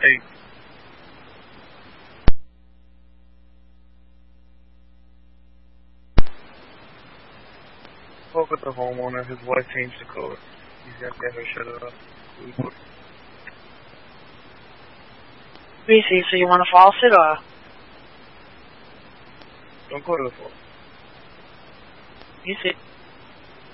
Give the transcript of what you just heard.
Hey. Spoke with the homeowner. His wife changed the code. He's gonna get her shut it off. BC, so you want to false it or? Don't go to the phone. You see.